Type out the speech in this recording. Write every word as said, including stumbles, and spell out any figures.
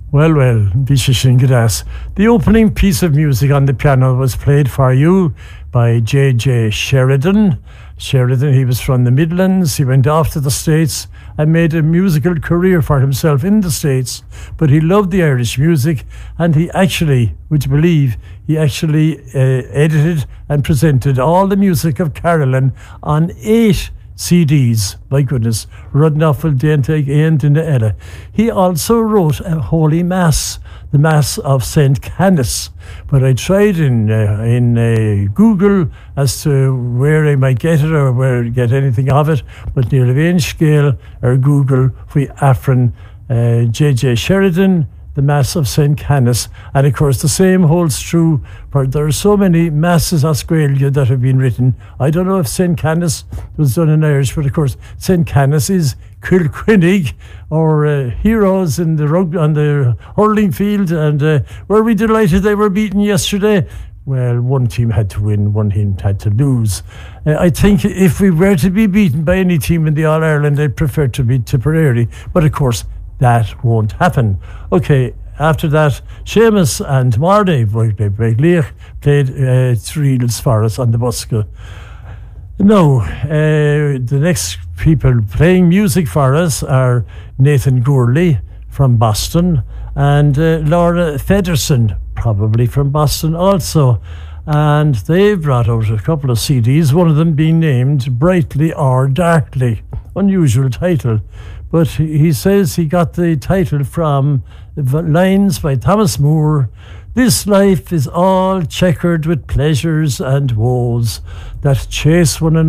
Well, well, Vishishin Grass. The opening piece of music on the piano was played for you by J J Sheridan. Sheridan, he was from the Midlands. He went off to the States and made a musical career for himself in the States. But he loved the Irish music, and he actually, would you believe, he actually uh, edited and presented all the music of Carolyn on eight C Ds, my goodness, Rudnoffel Denteg and in the Ella. He also wrote a Holy Mass, the Mass of Saint Canice. But I tried in uh, in uh, Google as to where I might get it or where I get anything of it, but near Levain Scale or Google for Afrin uh, J J Sheridan, the Mass of Saint Canice. And of course the same holds true for there are so many masses Australia that have been written. I don't know if Saint Canice was done in Irish, but of course Saint Canice is Kilquinnig, or uh, heroes in the rugby on the hurling field, and uh, were we delighted they were beaten yesterday? Well, one team had to win, one team had to lose. Uh, I think if we were to be beaten by any team in the All-Ireland, I'd prefer to be Tipperary, but of course that won't happen. Okay, after that, Seamus and Mardy played uh, Threels for us on the Buska. No, uh, the next people playing music for us are Nathan Gourley from Boston and uh, Laura Federson, probably from Boston also. And they've brought out a couple of C Ds, one of them being named Brightly or Darkly. Unusual title. But he says he got the title from lines by Thomas Moore. This life is all checkered with pleasures and woes that chase one another.